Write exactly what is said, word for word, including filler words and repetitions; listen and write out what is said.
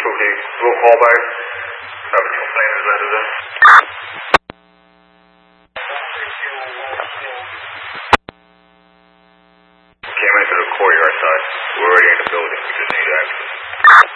Okay, we'll call back. Have a complaint is that it? Came into the courtyard side. We're already in the building. We just need access.